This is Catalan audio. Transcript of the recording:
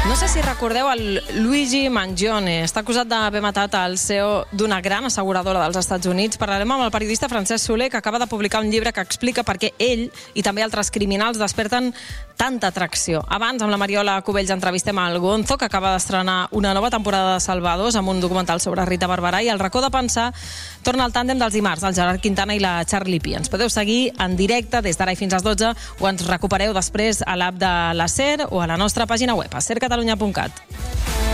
No sé si recordeu el Luigi Mangione. Està acusat d'haver matat el CEO d'una gran asseguradora dels Estats Units. Parlarem amb el periodista Francesc Soler, que acaba de publicar un llibre que explica per què ell i també altres criminals desperten tanta atracció. Abans, amb la Mariola Cubells, entrevistem al Gonzo, que acaba d'estrenar una nova temporada de Salvados amb un documental sobre Rita Barberà, i el racó de pensar torna al tàndem dels dimarts, el Gerard Quintana i la Charlie P. Ens podeu seguir en directe des d'ara i fins às 12 o ens recupereu després a l'app de la SER o a la nostra pàgina web, a sercatalunya.cat.